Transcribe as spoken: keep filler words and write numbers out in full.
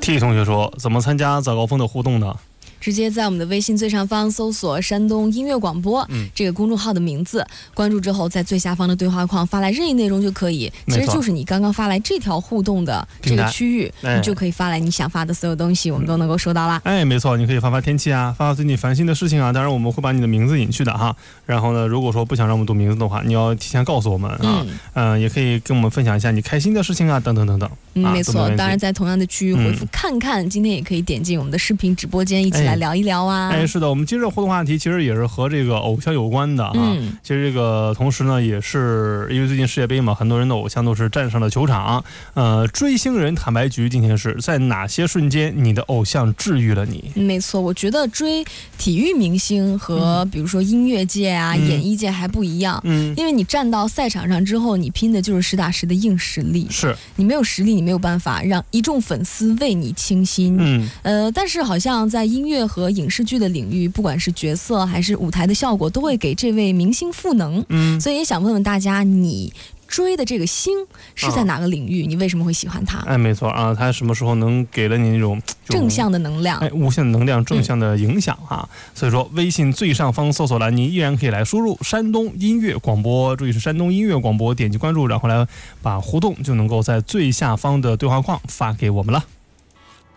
T 同学说，怎么参加早高峰的互动呢？ 直接在我们的微信最上方搜索山东音乐广播、嗯、这个公众号的名字，关注之后在最下方的对话框发来任意内容就可以，其实就是你刚刚发来这条互动的这个区域，你就可以发来你想发的所有东西，我们都能够收到啦。 哎，没错，你可以发发天气啊，发发最近烦心的事情啊，当然我们会把你的名字隐去的哈。然后呢，如果说不想让我们读名字的话，你要提前告诉我们啊，嗯、呃，也可以跟我们分享一下你开心的事情啊，等等等等。 嗯，没错，当然在同样的区域回复看看、嗯，今天也可以点进我们的视频直播间一起来聊一聊啊。 哎，是的，我们今日的互动话题其实也是和这个偶像有关的啊。嗯、其实这个同时呢，也是因为最近世界杯嘛，很多人的偶像都是站上了球场。呃，追星人坦白局今天是在哪些瞬间你的偶像治愈了你？ 没错，我觉得追体育明星和比如说音乐界啊、嗯、演艺界还不一样。嗯，因为你站到赛场上之后，你拼的就是实打实的硬实力。 是， 你没有实力，你没有办法让一众粉丝为你倾心。嗯，呃，但是好像在音乐和影视剧的领域，不管是角色还是舞台的效果，都会给这位明星赋能。嗯，所以也想问问大家，你追的这个星是在哪个领域？啊、你为什么会喜欢他？ 哎，没错啊，他什么时候能给了你那种正向的能量？ 哎，无限的能量，正向的影响哈、嗯。所以说，微信最上方搜索栏，你依然可以来输入山东音乐广播，注意是山东音乐广播，点击关注，然后来把互动就能够在最下方的对话框发给我们了。